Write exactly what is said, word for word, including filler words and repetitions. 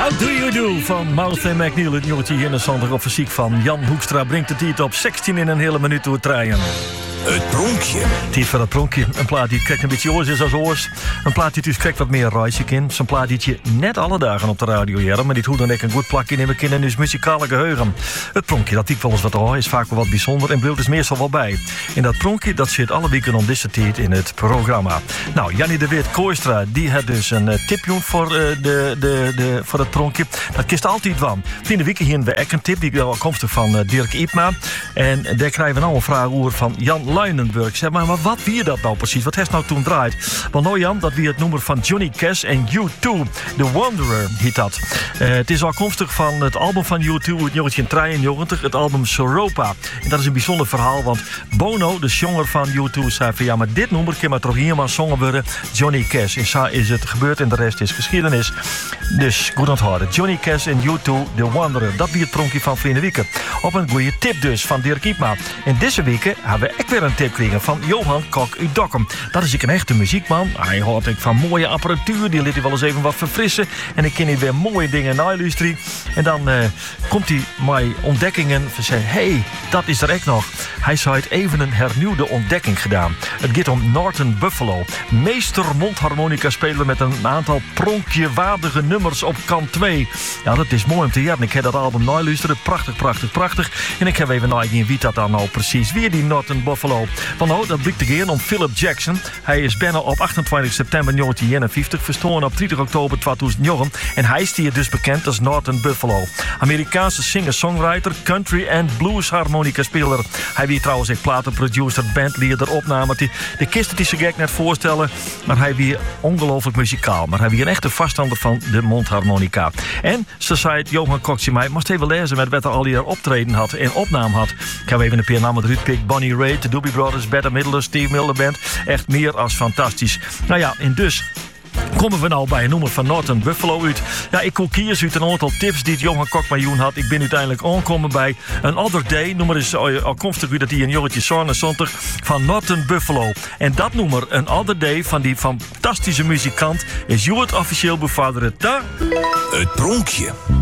How do you do van Mouth and McNeil. Het jongetje hier in de zondag op fysiek van Jan Hoekstra brengt de tijd op zestien in een hele minuut door het rijden. Het pronkje. Tijd voor dat pronkje. Een plaat die krijgt een beetje oors is als oors. Een plaat die dus krijgt wat meer reisje in. Zo'n plaat die je net alle dagen op de radio jaren. Maar dit hoe dan ik een goed plakje in mijn kin en dus muzikale geheugen. Het pronkje, dat ik wel eens wat al is vaak wel wat bijzonder en blijft dus meestal wel bij. En dat pronkje, dat zit alle weken om deze tijd in het programma. Nou, Jannie de Wit Kooistra, die had dus een uh, tipje voor, uh, de, de, de, voor het pronkje. Dat kist altijd van. In de weken hier we een tip, die wel komstig van uh, Dirk Ipma. En daar krijgen we nou een vraag over van Jan Luinenburg. Zeg maar, maar wat wie dat nou precies? Wat heeft nou toen draait? Want nou Jan, dat wie het nummer van Johnny Cash en U twee. The Wanderer heet dat. Uh, het is afkomstig van het album van U twee uit negentien drieënnegentig, het album Soropa. En dat is een bijzonder verhaal, want Bono, de zanger van U twee, zei van ja, maar dit nummer kan maar toch hier maar zongen worden Johnny Cash. En zo is het gebeurd en de rest is geschiedenis. Dus goed onthouden. Johnny Cash en U twee, The Wanderer. Dat wie het pronkje van Vrienden Wieken. Op een goede tip dus van Dirk Ipma. En deze weken hebben we ook weer een tip gekregen van Johan Kok uit Dokkum. Dat is ik een echte muziekman. Hij hoort ik van mooie apparatuur. Die liet hij wel eens even wat verfrissen. En ik ken hier weer mooie dingen na illusie. En dan uh, komt hij met ontdekkingen van zeggen, hey, dat is er echt nog. Hij zou het even een hernieuwde ontdekking gedaan. Het gaat om Norton Buffalo. Meester mondharmonica spelen met een aantal pronkjewaardige nummers op kant twee. Ja, dat is mooi om te horen. Ik heb dat album naluisteren. Prachtig, prachtig, prachtig. En ik heb even nagegaan wie dat dan nou precies. Wie die Norton Buffalo. Van nou, dat blijkt te gaan om Philip Jackson. Hij is bijna op achtentwintig september negentien eenenvijftig verstoren op dertig oktober tweeduizend negen. En hij is hier dus bekend als Norton Buffalo. Amerikaanse singer-songwriter, country en blues harmonica speler. Hij wie trouwens ook platenproducer, bandleader, opname. De, de kist het is zo gek net voorstellen. Maar hij wie ongelooflijk muzikaal. Maar hij wie een echte vaststander van de mondharmonica. En ze zei het, Johan Kokje mij, moest even lezen met wat er al hier optreden had en opname had. Ik heb even een paar namen eruit pikken. Bonnie Raitt, de Doobie Brothers, Bette Midler, Steve Miller Band. Echt meer als fantastisch. Nou ja, en dus komen we nou bij een nummer van Norton Buffalo uit. Ja, ik kook hier uit een aantal tips die het Johan Kok bij Joen had. Ik ben uiteindelijk aangekomen bij Another Day. Nummer is al komstig u dat hij een jongetje zevenenzontig van Norton Buffalo. En dat nummer, Another Day, van die fantastische muzikant, is Joet officieel bevorderd. Da? Het pronkje.